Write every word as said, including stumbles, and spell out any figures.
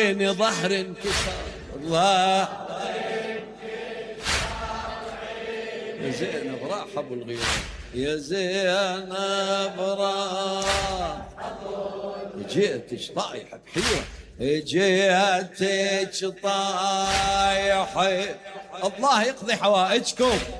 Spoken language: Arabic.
عيني ظهر انكسر الله يا زينب راح ابو الغيوم يا زينب راح جيتش طايحه بحيره جيتش طايحه الله يقضي حوائجكم.